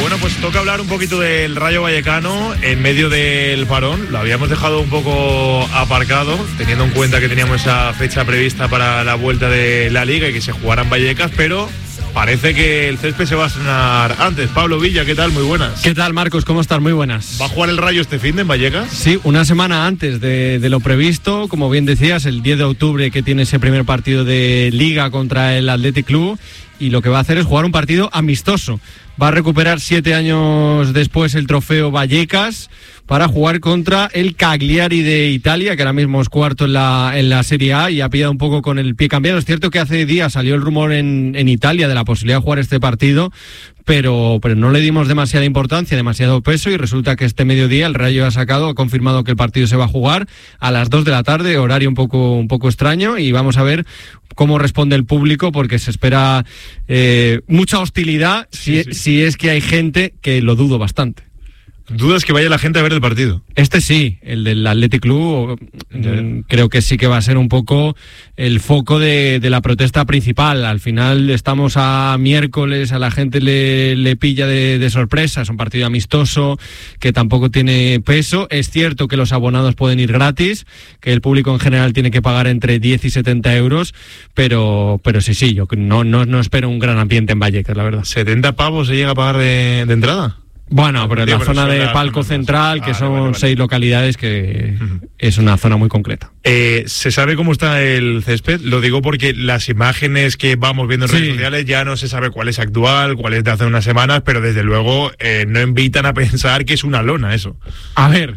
Bueno, pues toca hablar un poquito del Rayo Vallecano en medio del parón. Lo habíamos dejado un poco aparcado, teniendo en cuenta que teníamos esa fecha prevista para la vuelta de la Liga y que se jugara en Vallecas, pero parece que el césped se va a estrenar antes. Pablo Villa, ¿qué tal? Muy buenas. ¿Qué tal, Marcos? ¿Cómo estás? Muy buenas. ¿Va a jugar el Rayo este fin de en Vallecas? Sí, una semana antes de lo previsto, como bien decías, el 10 de octubre que tiene ese primer partido de Liga contra el Athletic Club, y lo que va a hacer es jugar un partido amistoso. Va a recuperar 7 años después el trofeo Vallecas para jugar contra el Cagliari de Italia, que ahora mismo es cuarto en la Serie A y ha pillado un poco con el pie cambiado. Es cierto que hace días salió el rumor en Italia de la posibilidad de jugar este partido, pero no le dimos demasiada importancia, demasiado peso, y resulta que este mediodía el Rayo ha confirmado que el partido se va a jugar a las 2 de la tarde, horario un poco extraño, y vamos a ver cómo responde el público, porque se espera mucha hostilidad, si es que hay gente, que lo dudo bastante. ¿Dudas que vaya la gente a ver el partido? Este sí, el del Athletic Club, creo que sí que va a ser un poco el foco de la protesta principal. Al final estamos a miércoles, a la gente le pilla de sorpresa, es un partido amistoso que tampoco tiene peso. Es cierto que los abonados pueden ir gratis, que el público en general tiene que pagar entre 10 y 70 euros, pero sí, yo no espero un gran ambiente en Vallecas, la verdad. ¿70 pavos se llega a pagar de entrada? Bueno, pero en la zona de palco central, que son 6 localidades, que es una zona muy concreta. ¿Se sabe cómo está el césped? Lo digo porque las imágenes que vamos viendo en redes sociales ya no se sabe cuál es actual, cuál es de hace unas semanas, pero desde luego no invitan a pensar que es una lona eso. A ver,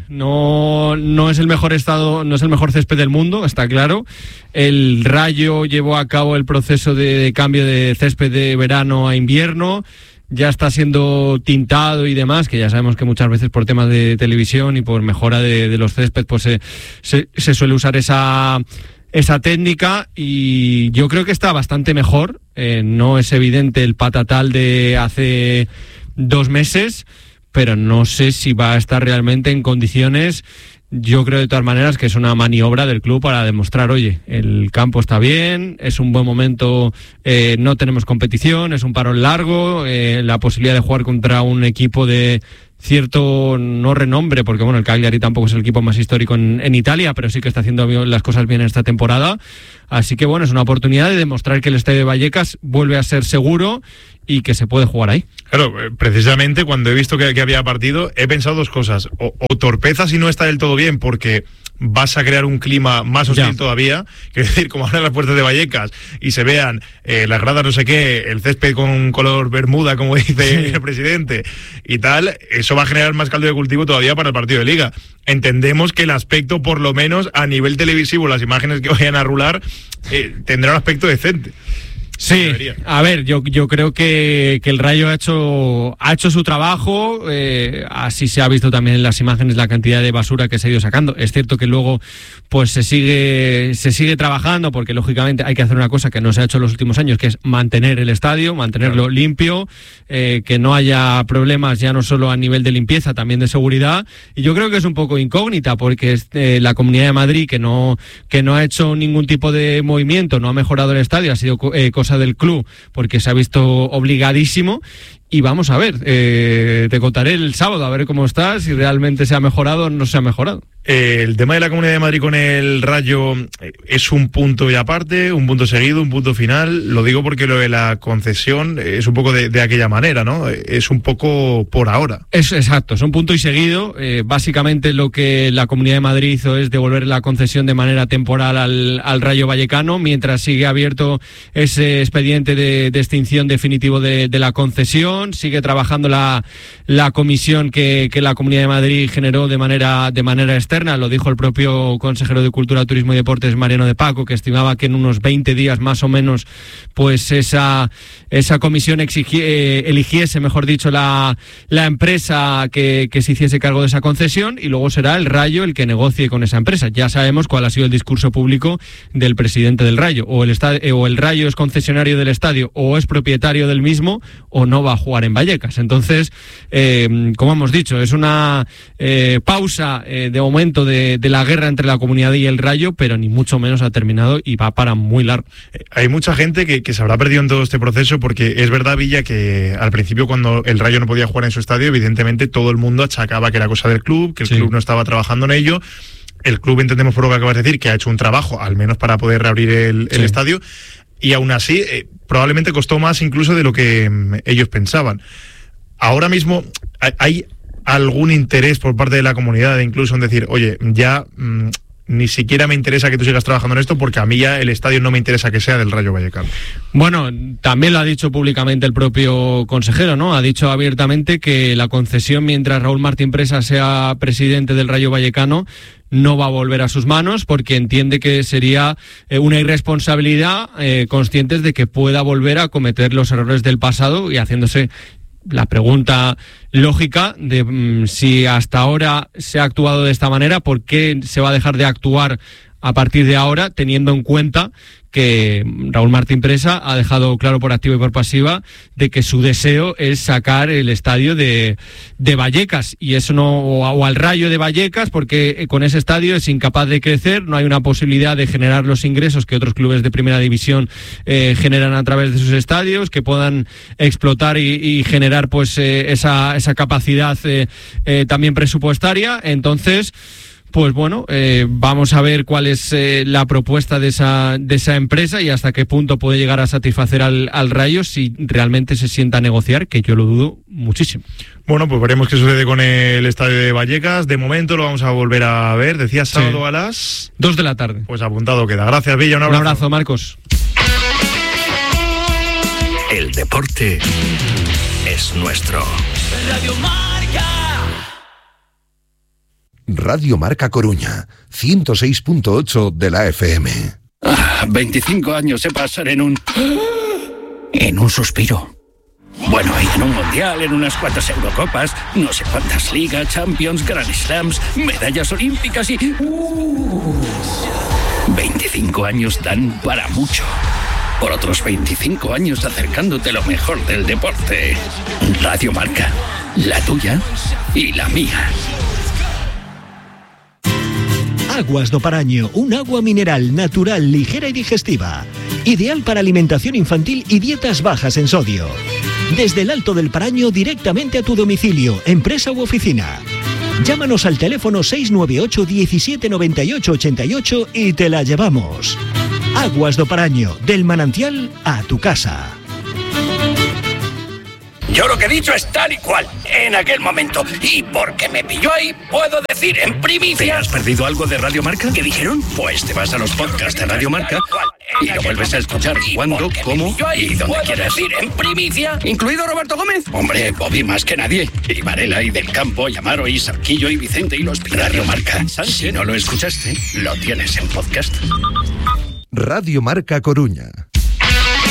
no es el mejor estado, no es el mejor césped del mundo, está claro. El Rayo llevó a cabo el proceso de cambio de césped de verano a invierno. Ya está siendo tintado y demás, que ya sabemos que muchas veces por temas de televisión y por mejora de los césped pues se suele usar esa técnica, y yo creo que está bastante mejor. No es evidente el patatal de hace 2 meses, pero no sé si va a estar realmente en condiciones. Yo creo de todas maneras que es una maniobra del club para demostrar, oye, el campo está bien, es un buen momento, no tenemos competición, es un parón largo, la posibilidad de jugar contra un equipo de cierto no renombre, porque bueno, el Cagliari tampoco es el equipo más histórico en Italia, pero sí que está haciendo las cosas bien esta temporada. Así que bueno, es una oportunidad de demostrar que el estadio de Vallecas vuelve a ser seguro y que se puede jugar ahí. Claro, precisamente cuando he visto que había partido, he pensado 2 cosas. O torpeza si no está del todo bien, porque vas a crear un clima más hostil todavía. Quiero decir, como abran las puertas de Vallecas y se vean las gradas no sé qué, el césped con color bermuda, como dice el presidente, y tal, eso va a generar más caldo de cultivo todavía para el partido de Liga. Entendemos que el aspecto, por lo menos a nivel televisivo, las imágenes que vayan a rular, tendrá un aspecto decente. Sí, a ver, yo creo que el Rayo ha hecho su trabajo, así se ha visto también en las imágenes la cantidad de basura que se ha ido sacando. Es cierto que luego pues se sigue trabajando, porque lógicamente hay que hacer una cosa que no se ha hecho en los últimos años, que es mantener el estadio, mantenerlo limpio, que no haya problemas ya no solo a nivel de limpieza, también de seguridad. Y yo creo que es un poco incógnita, porque la Comunidad de Madrid, que no ha hecho ningún tipo de movimiento, no ha mejorado el estadio, ha sido cosa del club, porque se ha visto obligadísimo. Y vamos a ver, te contaré el sábado a ver cómo está, si realmente se ha mejorado o no se ha mejorado. El tema de la Comunidad de Madrid con el Rayo es un punto y aparte, un punto seguido, un punto final. Lo digo porque lo de la concesión es un poco de aquella manera, ¿no? Es un poco por ahora. Es exacto, es un punto y seguido. Básicamente lo que la Comunidad de Madrid hizo es devolver la concesión de manera temporal al Rayo Vallecano, mientras sigue abierto ese expediente de extinción definitivo de la concesión. Sigue trabajando la comisión que la Comunidad de Madrid generó de manera externa. Lo dijo el propio consejero de Cultura, Turismo y Deportes, Mariano de Paco, que estimaba que en unos 20 días más o menos pues esa comisión eligiese, mejor dicho, la empresa que se hiciese cargo de esa concesión, y luego será el Rayo el que negocie con esa empresa. Ya sabemos cuál ha sido el discurso público del presidente del Rayo: o el Rayo es concesionario del estadio, o es propietario del mismo, o no va a jugar jugar en Vallecas. Entonces, como hemos dicho, es una pausa de momento de la guerra entre la Comunidad y el Rayo, pero ni mucho menos ha terminado y va para muy largo. Hay mucha gente que se habrá perdido en todo este proceso, porque es verdad, Villa, que al principio, cuando el Rayo no podía jugar en su estadio, evidentemente todo el mundo achacaba que era cosa del club, que el club no estaba trabajando en ello. El club, entendemos por lo que acabas de decir, que ha hecho un trabajo, al menos para poder reabrir el estadio, y aún así probablemente costó más incluso de lo que ellos pensaban. Ahora mismo hay algún interés por parte de la comunidad, incluso en decir, oye, ya ni siquiera me interesa que tú sigas trabajando en esto, porque a mí ya el estadio no me interesa que sea del Rayo Vallecano. Bueno, también lo ha dicho públicamente el propio consejero, ¿no? Ha dicho abiertamente que la concesión, mientras Raúl Martín Presa sea presidente del Rayo Vallecano, no va a volver a sus manos, porque entiende que sería una irresponsabilidad, conscientes de que pueda volver a cometer los errores del pasado, y haciéndose la pregunta lógica de si hasta ahora se ha actuado de esta manera, ¿por qué se va a dejar de actuar a partir de ahora, teniendo en cuenta que Raúl Martín Presa ha dejado claro por activa y por pasiva de que su deseo es sacar el estadio de Vallecas, y eso no, o al Rayo de Vallecas, porque con ese estadio es incapaz de crecer, no hay una posibilidad de generar los ingresos que otros clubes de primera división generan a través de sus estadios, que puedan explotar y generar pues esa capacidad también presupuestaria. Entonces, pues bueno, vamos a ver cuál es la propuesta de esa empresa y hasta qué punto puede llegar a satisfacer al Rayo, si realmente se sienta a negociar, que yo lo dudo muchísimo. Bueno, pues veremos qué sucede con el estadio de Vallecas. De momento lo vamos a volver a ver. Decías sábado a las 2 de la tarde. Pues apuntado queda. Gracias, Villa. Un abrazo. Un abrazo, Marcos. El deporte es nuestro. Radio Marca. Radio Marca Coruña, 106.8 de la FM. 25 años se pasan en un suspiro. Bueno, y en un mundial, en unas cuantas Eurocopas, no sé cuántas ligas, Champions, Grand Slams, medallas olímpicas y... 25 años dan para mucho. Por otros 25 años acercándote lo mejor del deporte. Radio Marca, la tuya y la mía. Aguas do Paraño, un agua mineral natural, ligera y digestiva. Ideal para alimentación infantil y dietas bajas en sodio. Desde el Alto del Paraño directamente a tu domicilio, empresa u oficina. Llámanos al teléfono 698 17 98 88 y te la llevamos. Aguas do Paraño, del manantial a tu casa. Yo lo que he dicho es tal y cual, en aquel momento. Y porque me pilló ahí, puedo decir en primicia... ¿Te has perdido algo de Radio Marca? ¿Qué dijeron? Pues te vas a los podcasts de Radio Marca y lo vuelves a escuchar cuando, cómo y donde quieras. Decir en primicia, incluido Roberto Gómez. Hombre, Bobby más que nadie. Y Varela y Del Campo, y Amaro y Sarquillo y Vicente y los Radio Marca. Si no lo escuchaste, lo tienes en podcast. Radio Marca Coruña.